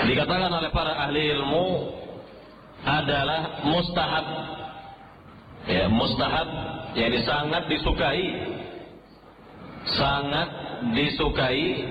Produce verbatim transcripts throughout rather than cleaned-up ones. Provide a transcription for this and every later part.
dikatakan oleh para ahli ilmu adalah mustahab. Ya, mustahab yang sangat disukai. Sangat disukai.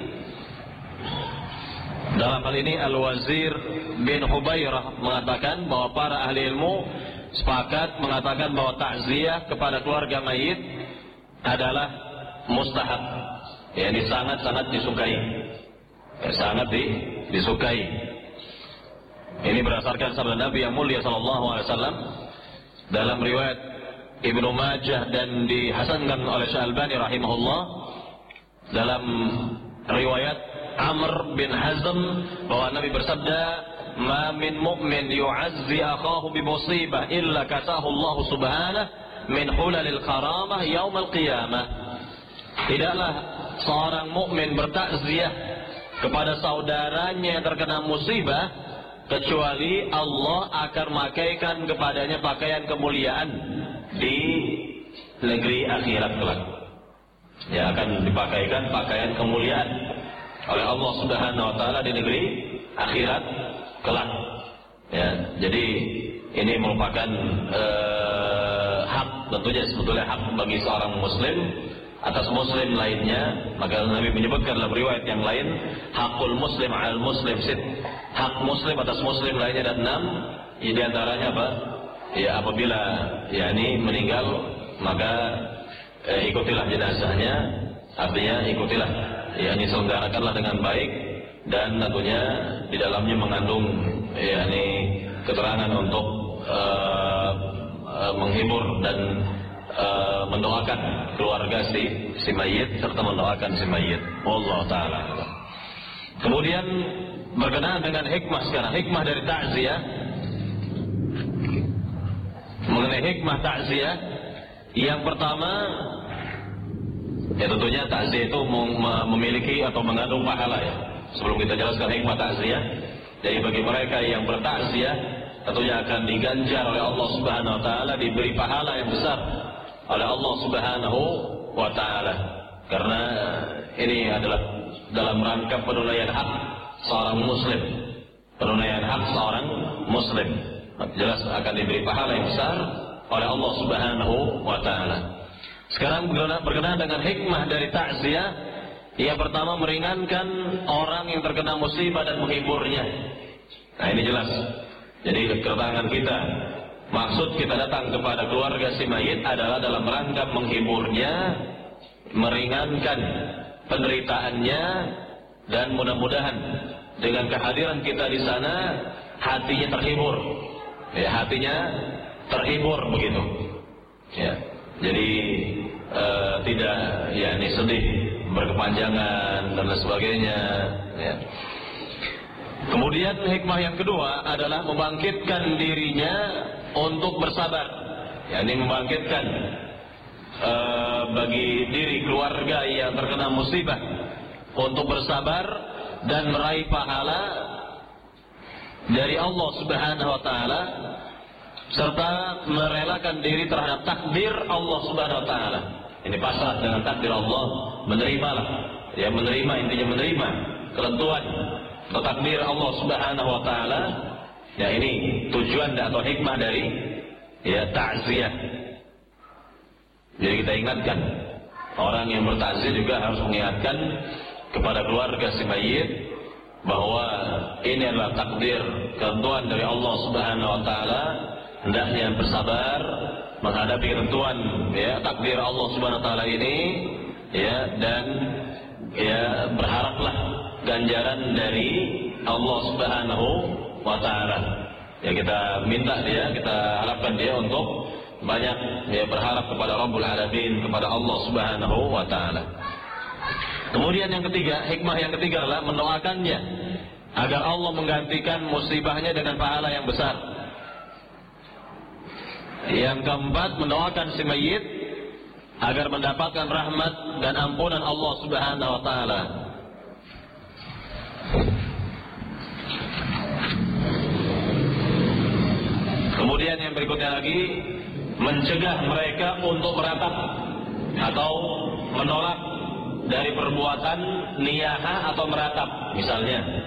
Dalam hal ini Al-Wazir bin Hubairah mengatakan bahwa para ahli ilmu sepakat mengatakan bahwa takziah kepada keluarga mayit adalah mustahab. Ya, ini sangat-sangat disukai. Ya, sangat di, disukai. Ini berdasarkan sabda Nabi yang mulia sallallahu alaihi wasallam dalam riwayat Ibnu Majah dan dihasankan oleh Syalbani rahimahullah dalam riwayat Amr bin Hazm bahwa Nabi bersabda, "Ma min mu'min yu'azzi akhahu bi musibah illa kasahu Allah subhanahu min hulalil karamah yaumil qiyamah." Tidaklah seorang mukmin bertakziah kepada saudaranya yang terkena musibah kecuali Allah akan memakaikan kepadanya pakaian kemuliaan di negeri akhirat kelak. Ya, akan dipakaikan pakaian kemuliaan oleh Allah Subhanahu wa taala di negeri akhirat kelak. Ya, jadi ini merupakan uh, hak, tentunya sebetulnya hak bagi seorang muslim atas muslim lainnya. Maka Nabi menyebutkan dalam riwayat yang lain, hakul muslim al muslim sit, hak muslim atas muslim lainnya ada enam. Di antaranya apa? Ya, apabila yakni meninggal maka eh, ikutilah jenazahnya, artinya ikutilah, yakni selenggarakanlah dengan baik, dan tentunya di dalamnya mengandung yakni keterangan untuk uh, uh, menghibur dan uh, mendoakan keluarga si si mayit serta mendoakan si mayit. Wallahu taala. Kemudian berkenaan dengan hikmah sekarang, hikmah dari takziah. Mengenai hikmah takziah, yang pertama ya tentunya takziah itu memiliki atau mengandung pahala ya. Sebelum kita jelaskan hikmah takziah, jadi bagi mereka yang bertakziah tentunya akan diganjar oleh Allah Subhanahu wa taala, diberi pahala yang besar oleh Allah Subhanahu wa taala. Karena ini adalah dalam rangka penunaian hak seorang muslim. Penunaian hak seorang muslim. Jelas akan diberi pahala yang besar oleh Allah Subhanahu wa taala. Sekarang berkenaan dengan hikmah dari takziah, yang pertama meringankan orang yang terkena musibah dan menghiburnya. Nah, ini jelas. Jadi kedatangan kita, maksud kita datang kepada keluarga si mayit adalah dalam rangka menghiburnya, meringankan penderitaannya, dan mudah-mudahan dengan kehadiran kita di sana hatinya terhibur. Ya, hatinya terhibur begitu. Ya. Jadi uh, tidak ya ini sedih berkepanjangan dan lain sebagainya. Ya. Kemudian hikmah yang kedua adalah membangkitkan dirinya untuk bersabar. Ya, ini membangkitkan uh, bagi diri keluarga yang terkena musibah untuk bersabar dan meraih pahala dari Allah Subhanahu wa taala, serta merelakan diri terhadap takdir Allah Subhanahu wa taala. Ini pasrah dengan takdir Allah, menerimalah. Ya, menerima, intinya menerima ketentuan atau takdir Allah Subhanahu wa taala. Ya, ini tujuan atau hikmah dari ya takziah. Jadi kita ingatkan, orang yang bertakziah juga harus mengingatkan kepada keluarga si mayit bahwa ini adalah takdir ketentuan dari Allah Subhanahu wa taala. Hendaknya bersabar menghadapi ketentuan ya takdir Allah Subhanahu wa taala ini ya, dan ya berharaplah ganjaran dari Allah Subhanahu wa taala. Ya, kita minta dia, kita harapkan dia untuk banyak ya berharap kepada Rabbul Alamin, kepada Allah Subhanahu wa taala. Kemudian yang ketiga, hikmah yang ketiga adalah mendoakannya agar Allah menggantikan musibahnya dengan pahala yang besar. Yang keempat, mendoakan si mayit agar mendapatkan rahmat dan ampunan Allah Subhanahu wa taala. Kemudian yang berikutnya lagi, mencegah mereka untuk meratap atau menolak dari perbuatan niyaha atau meratap. Misalnya